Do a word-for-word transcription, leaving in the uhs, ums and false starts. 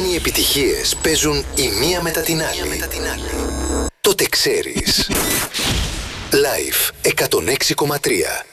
όταν οι επιτυχίες παίζουν η μία μετά την άλλη, τότε ξέρεις. Live εκατόν έξι κόμμα τρία.